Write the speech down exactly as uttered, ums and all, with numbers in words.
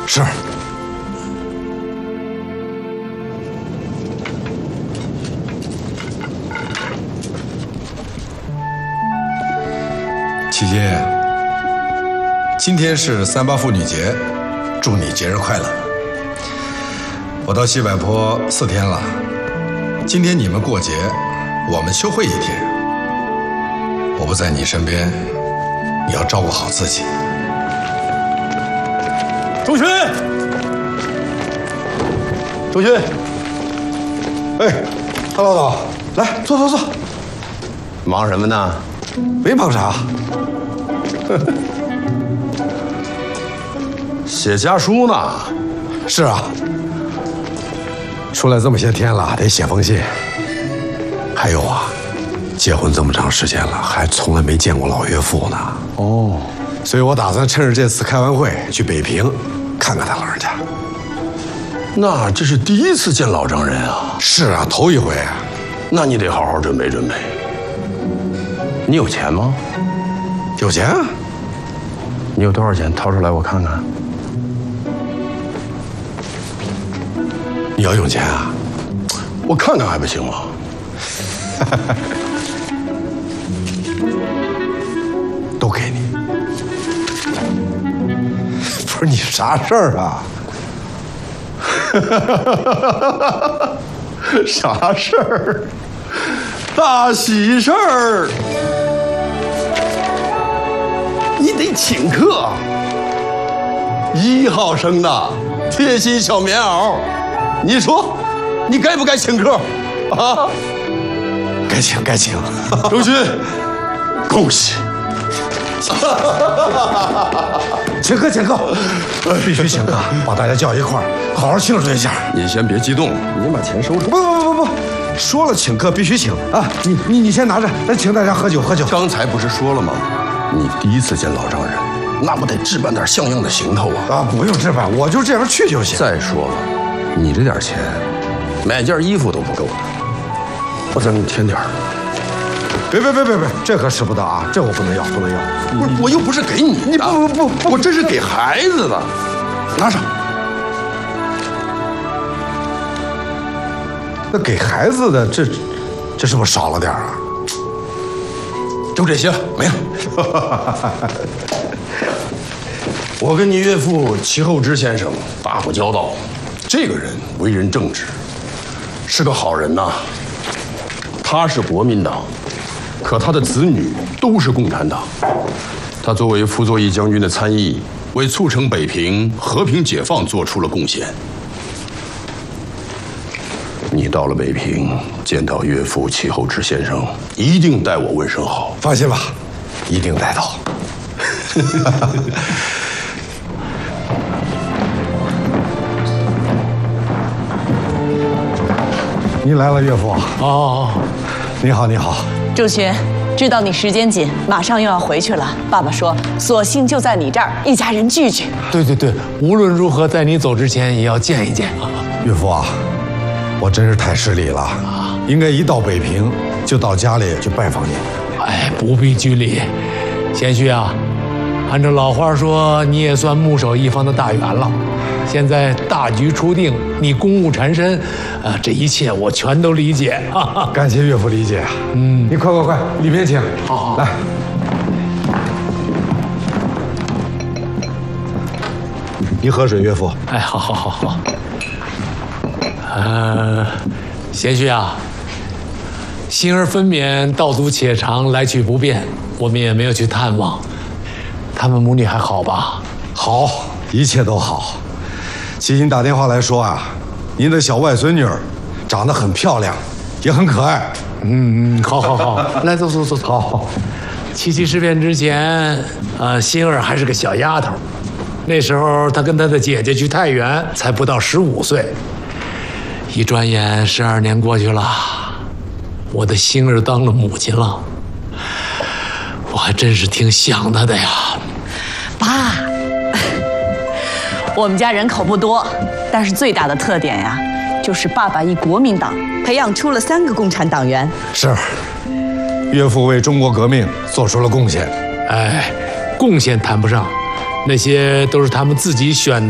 是。琪琪，今天是三八妇女节，祝你节日快乐。我到西柏坡四天了，今天你们过节，我们休会一天。我不在你身边，你要照顾好自己。 周巡，周巡， 哎，韩老总，来坐坐坐。 忙什么呢？ 没忙啥。 写家书呢？ 是啊，出来这么些天了，得写封信。还有啊，结婚这么长时间了，还从来没见过老岳父呢。 哦， 所以我打算趁着这次开完会去北平看看他老人家。 那这是第一次见老丈人啊？ 是啊，头一回啊。 那你得好好准备准备。你有钱吗？ 有钱啊。 你有多少钱？掏出来我看看。 你要用钱啊？ 我看看还不行吗？ 都给你。不是你啥事儿啊？ 啥事儿？大喜事儿！你得请客。一号生的贴心小棉袄，你说你该不该请客啊？ 该请该请。 周军，恭喜！ 请客请客，必须请客，把大家叫一块儿，好好庆祝一下。 你先别激动，你把钱收着。 不不不不不，说了请客必须请啊！你你你先拿着，咱请大家喝酒喝酒。 刚才不是说了吗？你第一次见老丈人，那不得置办点像样的行头啊？ 啊，不用置办，我就这样去就行。 再说了，你这点钱，买件衣服都不够的，我再给你添点儿。 别别别别别，这可使不得啊！这我不能要，不能要。 不是，我又不是给你的， 你不不不， 我这是给孩子的，拿上。 那给孩子的这，这是不是少了点啊？ 就这些了，没了。我跟你岳父齐厚之先生打过交道，这个人为人正直，是个好人呐。他是国民党，可他的子女都是共产党。他作为辅佐役将军的参议，为促成北平和平解放做出了贡献。你到了北平，见到岳父齐厚之先生，一定代我问声好。 放心吧，一定带到。您来了，岳父。 哦， 你好，你好。 周巡，知道你时间紧，马上又要回去了。爸爸说，索性就在你这儿，一家人聚聚。 对对对，无论如何，在你走之前也要见一见。 岳父啊，我真是太失礼了，应该一到北平就到家里去拜访您。 哎，不必拘礼。贤婿啊，按照老话说，你也算木守一方的大员了。现在大局初定，你公务缠身，啊，这一切我全都理解。哈哈， 感谢岳父理解。嗯，你快快快，里面请。 好好来。您喝水，岳父。 哎，好好好好。呃，贤婿啊，心儿分娩，道阻且长，来去不便，我们也没有去探望。他们母女还好吧？ 好，一切都好。齐心打电话来说啊，您的小外孙女儿长得很漂亮，也很可爱。 嗯嗯，好好好，来走走走走。 好。 七七事变之前，呃，心儿还是个小丫头，那时候她跟她的姐姐去太原，才不到十五岁。一转眼十二年过去了，我的心儿当了母亲了，我还真是挺想她的呀。 爸，我们家人口不多，但是最大的特点呀，就是爸爸一国民党培养出了三个共产党员。 是，岳父为中国革命做出了贡献。 哎，贡献谈不上，那些都是他们自己选择。